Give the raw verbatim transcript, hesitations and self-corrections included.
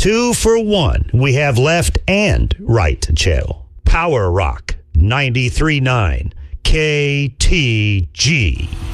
Two for one. We have left and right to chill. Power Rock ninety-three point nine K T G.